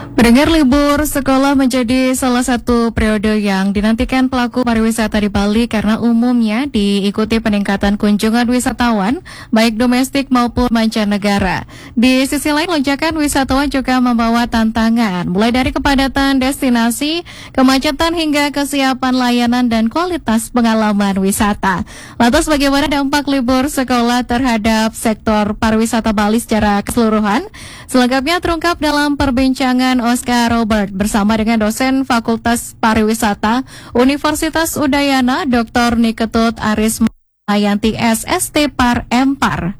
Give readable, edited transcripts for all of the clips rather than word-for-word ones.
Pendengar, libur sekolah menjadi salah satu periode yang dinantikan pelaku pariwisata di Bali karena umumnya diikuti peningkatan kunjungan wisatawan, baik domestik maupun mancanegara. Di sisi lain, lonjakan wisatawan juga membawa tantangan, mulai dari kepadatan destinasi, kemacetan hingga kesiapan layanan dan kualitas pengalaman wisata. Lantas bagaimana dampak libur sekolah terhadap sektor pariwisata Bali secara keseluruhan? Selengkapnya terungkap dalam perbincangan Oscar Robert bersama dengan dosen Fakultas Pariwisata Universitas Udayana, Dr. Niketut Arismayanti, SST Par Empar.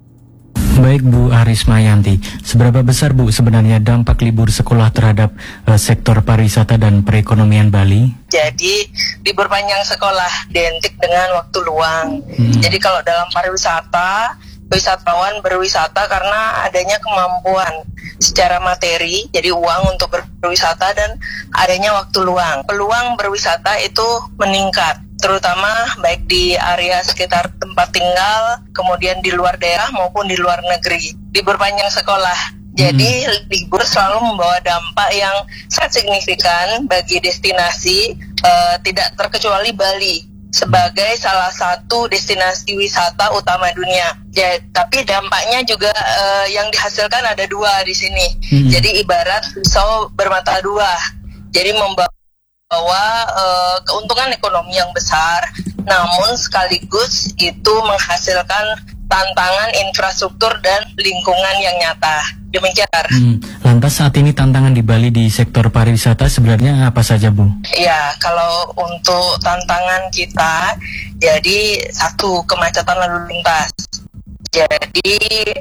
Baik Bu Arismayanti, seberapa besar Bu sebenarnya dampak libur sekolah terhadap sektor pariwisata dan perekonomian Bali? Jadi libur panjang sekolah identik dengan waktu luang. Jadi kalau dalam pariwisata, wisatawan berwisata karena adanya kemampuan secara materi, jadi uang untuk berwisata dan adanya waktu luang. Peluang berwisata itu meningkat, terutama baik di area sekitar tempat tinggal, kemudian di luar daerah maupun di luar negeri. Libur panjang sekolah, jadi libur selalu membawa dampak yang sangat signifikan bagi destinasi, tidak terkecuali Bali sebagai salah satu destinasi wisata utama dunia. Ya, tapi dampaknya juga yang dihasilkan ada dua di sini. Jadi ibarat pisau bermata dua. Jadi membawa keuntungan ekonomi yang besar, namun sekaligus itu menghasilkan tantangan infrastruktur dan lingkungan yang nyata. Demikian. Lantas saat ini tantangan di Bali di sektor pariwisata sebenarnya apa saja Bu? Ya, kalau untuk tantangan kita, jadi satu, kemacetan lalu lintas. Jadi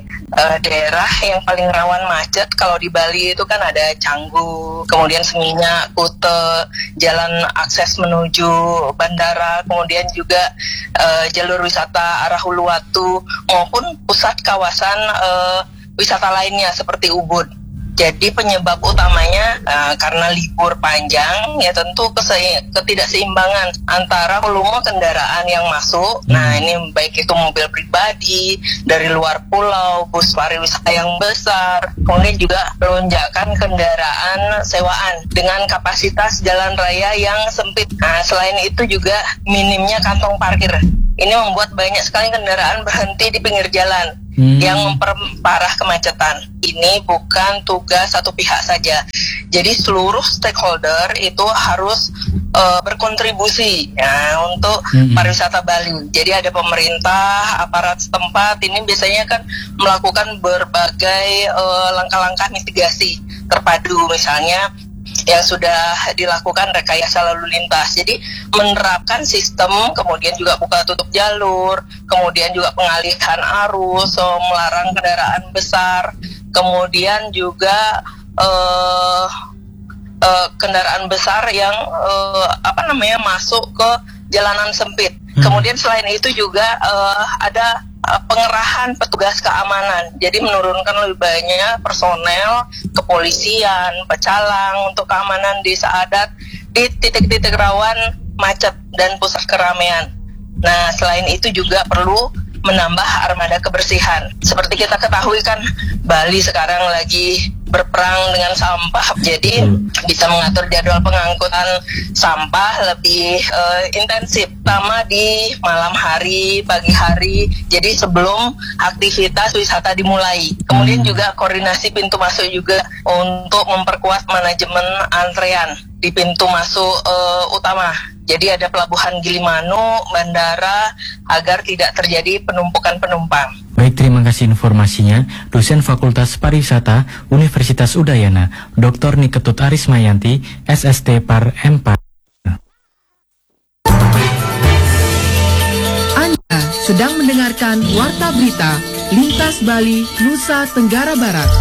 daerah yang paling rawan macet kalau di Bali itu kan ada Canggu, kemudian Seminyak, Kute, jalan akses menuju bandara, kemudian juga jalur wisata arah Uluwatu maupun pusat kawasan wisata lainnya seperti Ubud. Jadi penyebab utamanya karena libur panjang, ya tentu ketidakseimbangan antara volume kendaraan yang masuk. Nah, ini baik itu mobil pribadi dari luar pulau, bus pariwisata yang besar, kemudian juga lonjakan kendaraan sewaan dengan kapasitas jalan raya yang sempit. Nah, selain itu juga minimnya kantong parkir. Ini membuat banyak sekali kendaraan berhenti di pinggir jalan yang memperparah kemacetan. Ini bukan tugas satu pihak saja. Jadi seluruh stakeholder itu harus berkontribusi ya, untuk pariwisata Bali. Jadi ada pemerintah, aparat setempat, ini biasanya kan melakukan berbagai langkah-langkah mitigasi terpadu, misalnya yang sudah dilakukan rekayasa lalu lintas. Jadi menerapkan sistem, kemudian juga buka tutup jalur, kemudian juga pengalihan arus, melarang kendaraan besar, kemudian juga kendaraan besar yang masuk ke jalanan sempit. Kemudian selain itu juga ada pengerahan petugas keamanan. Jadi menurunkan lebih banyak personel kepolisian, pecalang untuk keamanan desa adat di titik-titik rawan macet dan pusat keramaian. Nah, selain itu juga perlu menambah armada kebersihan. Seperti kita ketahui kan, Bali sekarang lagi berperang dengan sampah, jadi bisa mengatur jadwal pengangkutan sampah lebih intensif, terutama di malam hari, pagi hari, jadi sebelum aktivitas wisata dimulai. Kemudian juga koordinasi pintu masuk juga untuk memperkuat manajemen antrean di pintu masuk utama. Jadi ada pelabuhan Gilimanuk, bandara, agar tidak terjadi penumpukan penumpang. Baik, terima kasih informasinya. Dosen Fakultas Pariwisata Universitas Udayana, Dr. Niketut Arismayanti, SST Par Empar. Anda sedang mendengarkan Warta Berita Lintas Bali, Nusa Tenggara Barat.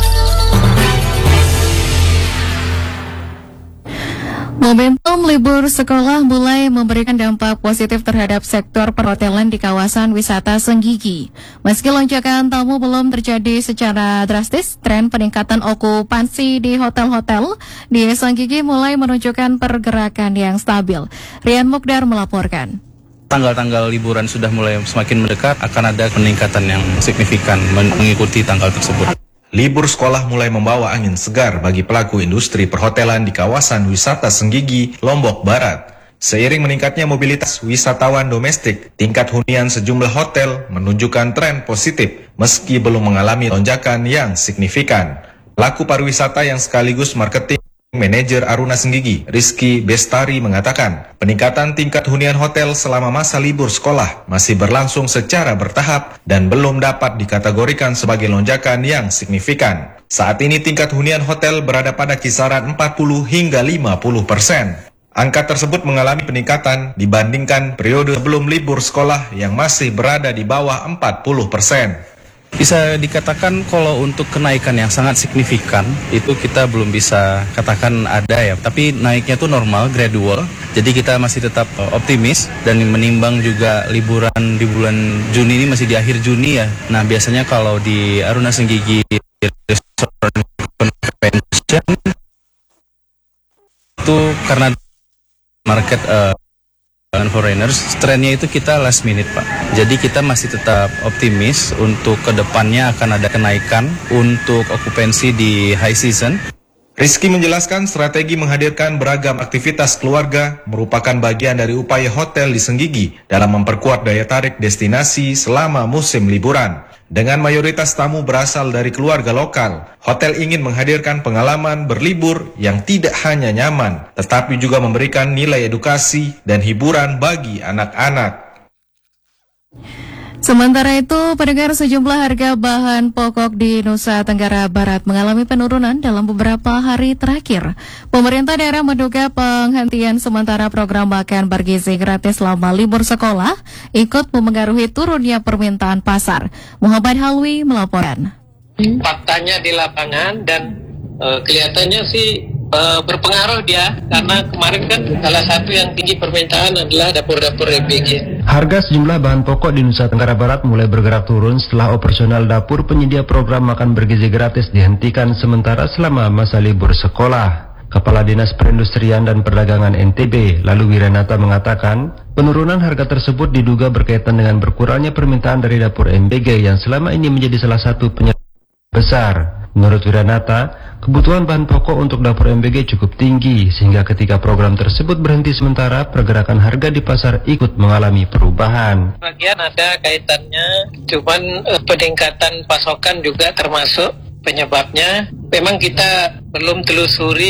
Momentum libur sekolah mulai memberikan dampak positif terhadap sektor perhotelan di kawasan wisata Senggigi. Meski lonjakan tamu belum terjadi secara drastis, tren peningkatan okupansi di hotel-hotel di Senggigi mulai menunjukkan pergerakan yang stabil. Rian Mukdar melaporkan. Tanggal-tanggal liburan sudah mulai semakin mendekat, akan ada peningkatan yang signifikan mengikuti tanggal tersebut. Libur sekolah mulai membawa angin segar bagi pelaku industri perhotelan di kawasan wisata Senggigi, Lombok Barat. Seiring meningkatnya mobilitas wisatawan domestik, tingkat hunian sejumlah hotel menunjukkan tren positif meski belum mengalami lonjakan yang signifikan. Pelaku pariwisata yang sekaligus marketing Manajer Aruna Senggigi, Rizky Bestari mengatakan, peningkatan tingkat hunian hotel selama masa libur sekolah masih berlangsung secara bertahap dan belum dapat dikategorikan sebagai lonjakan yang signifikan. Saat ini tingkat hunian hotel berada pada kisaran 40 hingga 50%. Angka tersebut mengalami peningkatan dibandingkan periode sebelum libur sekolah yang masih berada di bawah 40%. Bisa dikatakan kalau untuk kenaikan yang sangat signifikan itu kita belum bisa katakan ada ya, tapi naiknya itu normal, gradual. Jadi kita masih tetap optimis dan menimbang juga liburan di bulan Juni ini masih di akhir Juni ya. Nah biasanya kalau di Aruna Senggigi Resort Convention itu karena market foreigners, trennya itu kita last minute Pak. Jadi kita masih tetap optimis untuk kedepannya akan ada kenaikan untuk okupansi di high season. Rizky menjelaskan strategi menghadirkan beragam aktivitas keluarga merupakan bagian dari upaya hotel di Senggigi dalam memperkuat daya tarik destinasi selama musim liburan. Dengan mayoritas tamu berasal dari keluarga lokal, hotel ingin menghadirkan pengalaman berlibur yang tidak hanya nyaman, tetapi juga memberikan nilai edukasi dan hiburan bagi anak-anak. Sementara itu, pendengar, sejumlah harga bahan pokok di Nusa Tenggara Barat mengalami penurunan dalam beberapa hari terakhir. Pemerintah daerah menduga penghentian sementara program makan bergizi gratis selama libur sekolah ikut memengaruhi turunnya permintaan pasar. Muhammad Halwi melaporkan. Faktanya di lapangan dan kelihatannya sih berpengaruh dia, karena kemarin kan salah satu yang tinggi permintaan adalah dapur-dapur MBG. Harga sejumlah bahan pokok di Nusa Tenggara Barat mulai bergerak turun setelah operasional dapur penyedia program makan bergizi gratis dihentikan sementara selama masa libur sekolah. Kepala Dinas Perindustrian dan Perdagangan NTB, Lalu Wiranata mengatakan, penurunan harga tersebut diduga berkaitan dengan berkurangnya permintaan dari dapur MBG yang selama ini menjadi salah satu penyebab besar. Menurut Wiranata, kebutuhan bahan pokok untuk dapur MBG cukup tinggi, sehingga ketika program tersebut berhenti sementara, pergerakan harga di pasar ikut mengalami perubahan. Bagian ada kaitannya, cuman peningkatan pasokan juga termasuk penyebabnya. Memang kita belum telusuri